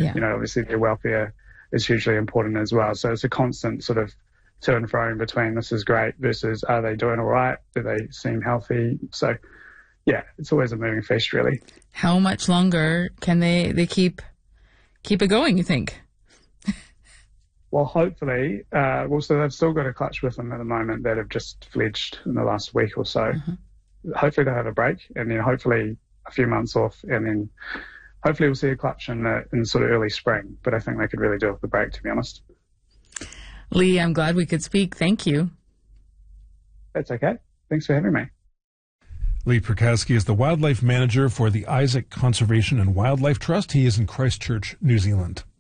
you know, obviously their welfare is hugely important as well. So it's a constant sort of to and fro in between this is great versus are they doing all right? Do they seem healthy? So, yeah, it's always a moving feast, really. How much longer can they keep it going, you think? Well, hopefully, so they've still got a clutch with them at the moment that have just fledged in the last week or so. Hopefully they'll have a break, and then hopefully a few months off, and then hopefully we'll see a clutch in sort of early spring. But I think they could really do with the break, to be honest. Lee, I'm glad we could speak. Thank you. That's okay. Thanks for having me. Lee Prokowski is the wildlife manager for the Isaac Conservation and Wildlife Trust. He is in Christchurch, New Zealand.